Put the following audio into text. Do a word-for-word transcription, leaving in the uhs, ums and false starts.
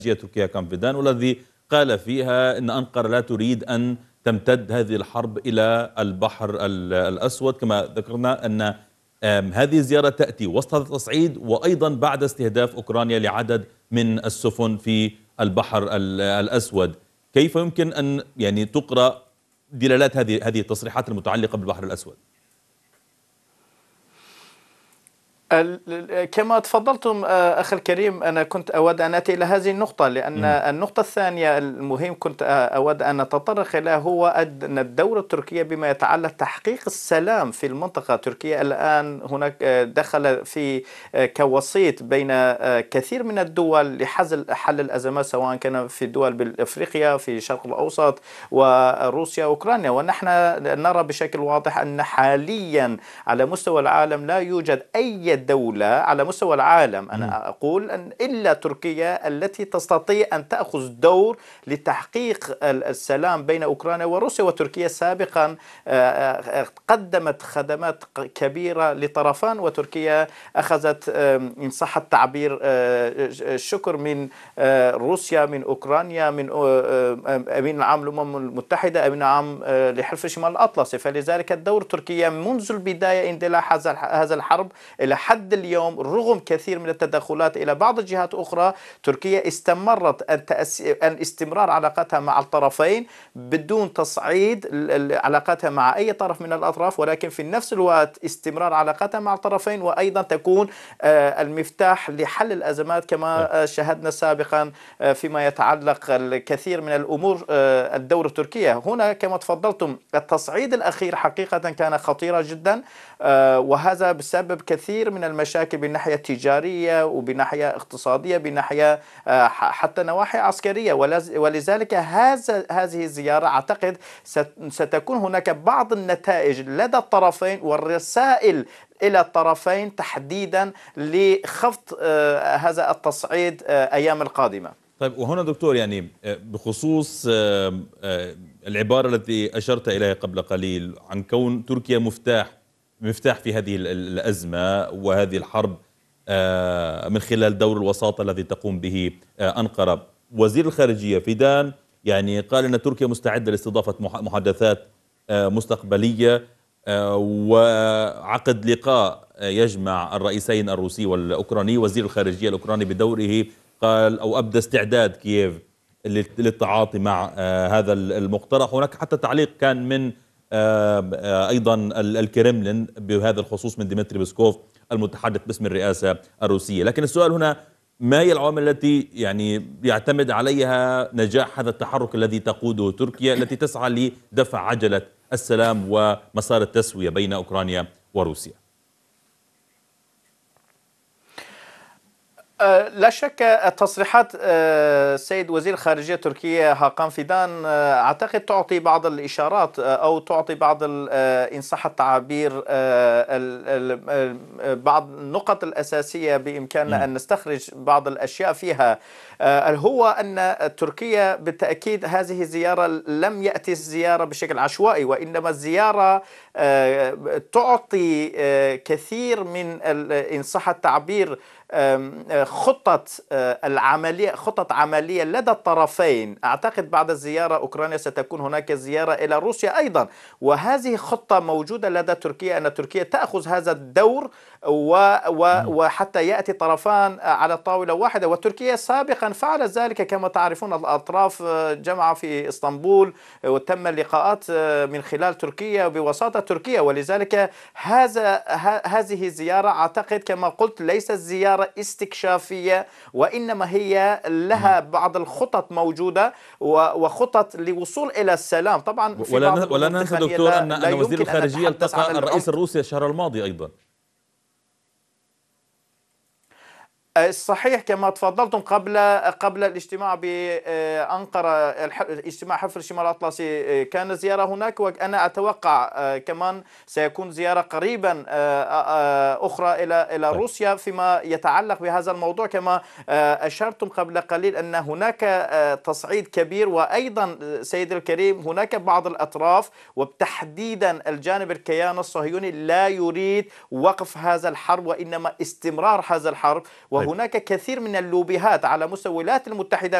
تركيا كان فيدان، والذي قال فيها أن أنقرة لا تريد أن تمتد هذه الحرب إلى البحر الأسود. كما ذكرنا أن هذه الزيارة تأتي وسط هذا التصعيد، وأيضا بعد استهداف أوكرانيا لعدد من السفن في البحر الأسود. كيف يمكن أن يعني تقرأ دلالات هذه هذه التصريحات المتعلقة بالبحر الأسود؟ كما تفضلتم أخي الكريم، أنا كنت أود أن أتي إلى هذه النقطة، لأن النقطة الثانية المهم كنت أود أن نتطرق إلى هو أن الدولة التركية بما يتعلق تحقيق السلام في المنطقة. تركيا الآن هناك دخل في كوسيط بين كثير من الدول لحل حل الأزمات، سواء كان في الدول بأفريقيا في الشرق الأوسط وروسيا وأوكرانيا. ونحن نرى بشكل واضح أن حاليا على مستوى العالم لا يوجد أي دولة على مستوى العالم، أنا أقول أن إلا تركيا التي تستطيع أن تأخذ دور لتحقيق السلام بين أوكرانيا وروسيا. وتركيا سابقا قدمت خدمات كبيرة لطرفان، وتركيا أخذت إن صح التعبير الشكر من روسيا، من أوكرانيا، من أمين العام للأمم المتحدة، أمين العام لحلف الشمال الأطلسي. فلذلك الدور تركيا منذ البداية اندلاع هذا الحرب إلى حد اليوم، رغم كثير من التدخلات إلى بعض الجهات أخرى، تركيا استمرت أن, أن استمرار علاقاتها مع الطرفين بدون تصعيد علاقاتها مع أي طرف من الأطراف، ولكن في نفس الوقت استمرار علاقاتها مع الطرفين، وأيضا تكون المفتاح لحل الأزمات كما شاهدنا سابقا فيما يتعلق الكثير من الأمور. الدولة التركية هنا كما تفضلتم التصعيد الأخير حقيقة كان خطيرا جدا، وهذا بسبب كثير من المشاكل بالناحية التجارية وبناحية اقتصادية، بناحية حتى نواحي عسكرية. ولذلك هذا هذه الزيارة أعتقد ستكون هناك بعض النتائج لدى الطرفين والرسائل إلى الطرفين تحديدا لخفض هذا التصعيد أيام القادمة. طيب، وهنا دكتور يعني بخصوص العبارة التي أشرت إليها قبل قليل عن كون تركيا مفتاح مفتاح في هذه الأزمة وهذه الحرب من خلال دور الوساطة الذي تقوم به أنقرة، وزير الخارجية فيدان يعني قال أن تركيا مستعدة لاستضافة محادثات مستقبلية وعقد لقاء يجمع الرئيسين الروسي والأوكراني. وزير الخارجية الأوكراني بدوره قال أو أبدى استعداد كييف للتعاطي مع هذا المقترح. هناك حتى تعليق كان من أيضا الكرملين بهذا الخصوص من ديمتري بيسكوف المتحدث باسم الرئاسة الروسية. لكن السؤال هنا، ما هي العوامل التي يعني يعتمد عليها نجاح هذا التحرك الذي تقوده تركيا التي تسعى لدفع عجلة السلام ومسار التسوية بين أوكرانيا وروسيا؟ لا شك تصريحات السيد وزير الخارجية التركية هاكان فيدان أعتقد تعطي بعض الإشارات أو تعطي بعض إن صح التعبير بعض النقط الأساسية بإمكاننا أن نستخرج بعض الأشياء فيها. هو أن تركيا بالتأكيد هذه الزيارة لم يأتي الزيارة بشكل عشوائي، وإنما الزيارة تعطي كثير من إن صح التعبير خطة العملية خطة عملية لدى الطرفين. أعتقد بعد الزيارة أوكرانيا ستكون هناك زيارة إلى روسيا أيضا، وهذه خطة موجودة لدى تركيا أن تركيا تأخذ هذا الدور و و وحتى يأتي طرفان على طاولة واحدة. وتركيا سابقا فعلت ذلك كما تعرفون، الأطراف جمعوا في اسطنبول وتم اللقاءات من خلال تركيا بوساطة تركيا. ولذلك هذا هذه الزيارة أعتقد كما قلت ليست زيارة استكشافية، وإنما هي لها بعض الخطط موجودة وخطط لوصول إلى السلام. طبعا في ولا, ولا ننسى دكتور أن, أن وزير الخارجية التقى الرئيس الروسي الشهر الماضي أيضا. صحيح كما تفضلتم، قبل قبل الاجتماع بأنقرة، اجتماع حلف الشمال الأطلسي، كان زيارة هناك، وأنا أتوقع كمان سيكون زيارة قريبا أخرى إلى إلى روسيا فيما يتعلق بهذا الموضوع. كما أشرتم قبل قليل أن هناك تصعيد كبير، وأيضا سيد الكريم هناك بعض الأطراف وبتحديدا الجانب الكيان الصهيوني لا يريد وقف هذا الحرب وإنما استمرار هذا الحرب. وهناك كثير من اللوبيهات على مستوى الولايات المتحدة